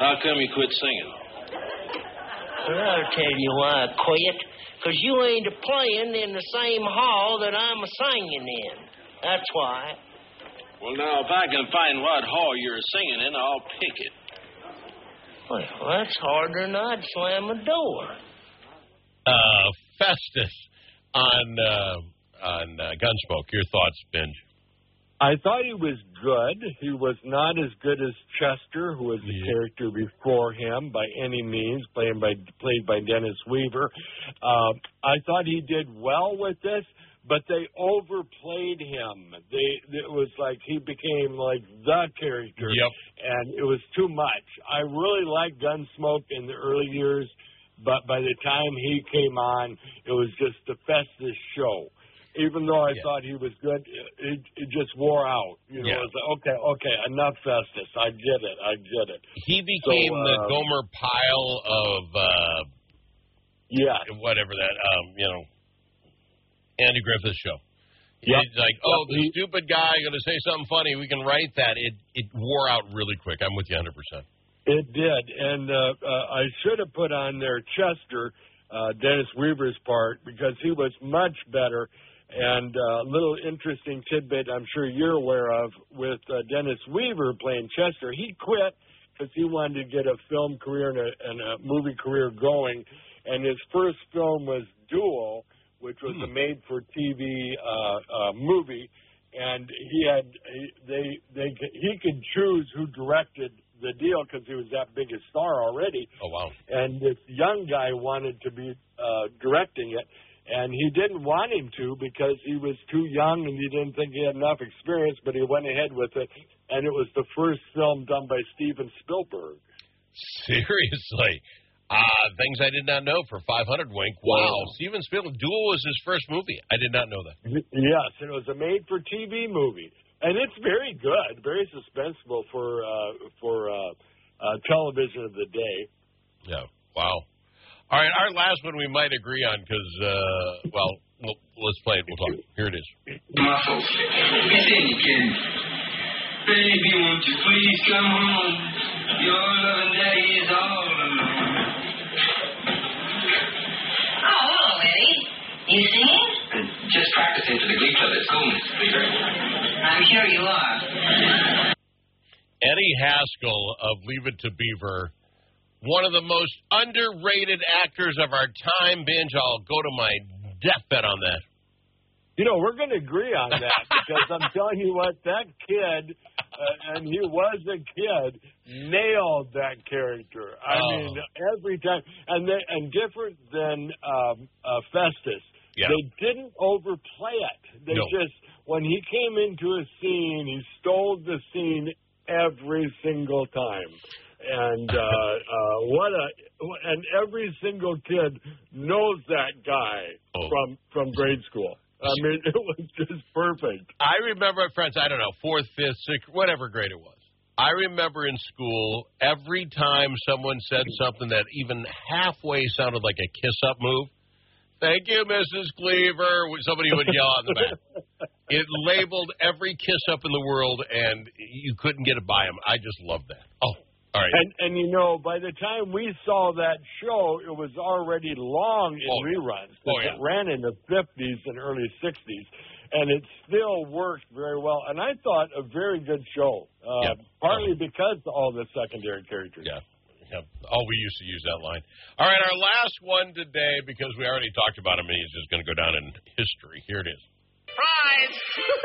How come you quit singing? Well, I'll tell you why I quit. Because you ain't playing in the same hall that I'm singing in. That's why. Well, now, if I can find what hall you're singing in, I'll pick it. Well, that's harder than I'd slam a door. Festus on Gunsmoke. Your thoughts, Binge? I thought he was good. He was not as good as Chester, who was the character before him by any means, played by Dennis Weaver. I thought he did well with this, but they overplayed him. It was like he became like the character, and it was too much. I really liked Gunsmoke in the early years, but by the time he came on, it was just the Festus show. Even though I thought he was good, it just wore out. You know, it was like, okay, enough Festus. I get it. He became the Gomer Pyle of whatever that Andy Griffith show. It's like, the stupid guy going to say something funny. We can write that. It wore out really quick. I'm with you 100%. It did, and I should have put on there Chester, Dennis Weaver's part, because he was much better. And a little interesting tidbit I'm sure you're aware of with Dennis Weaver playing Chester. He quit because he wanted to get a film career and a movie career going. And his first film was Duel, which was a made-for-TV movie. And he could choose who directed the deal because he was that big a star already. Oh, wow. And this young guy wanted to be directing it. And he didn't want him to because he was too young and he didn't think he had enough experience, but he went ahead with it. And it was the first film done by Steven Spielberg. Seriously. Things I did not know for 500 Wink. Wow. Steven Spielberg. Duel was his first movie. I did not know that. Yes, and it was a made-for-TV movie. And it's very good, very suspenseful for television of the day. Yeah, wow. All right, our last one we might agree on because, let's play it. We'll talk. Here it is. My folks, it's Andy Kid. Baby, won't you please come home? Your loving daddy is all alone. Oh, hello, Eddie. You singing? Just practicing for the Glee Club at school, Mrs. Cleaver. I'm sure you are. Eddie Haskell of Leave It to Beaver. One of the most underrated actors of our time, Binge. I'll go to my deathbed on that. You know, we're going to agree on that because I'm telling you what, that kid, and he was a kid, nailed that character. I mean, every time. And different than Festus, they didn't overplay it. They just, when he came into a scene, he stole the scene every single time. And and every single kid knows that guy from grade school. I mean, it was just perfect. I remember, friends, I don't know, 4th, 5th, 6th, whatever grade it was. I remember in school, every time someone said something that even halfway sounded like a kiss-up move, thank you, Mrs. Cleaver, somebody would yell on the back. It labeled every kiss-up in the world, and you couldn't get it by him. I just loved that. Oh. All right. And you know, by the time we saw that show, it was already long in reruns. It ran in the 50s and early 60s, and it still worked very well. And I thought a very good show, partly because of all the secondary characters. Yeah. Oh, we used to use that line. All right, our last one today, because we already talked about him, and he's just going to go down in history. Here it is. Prize!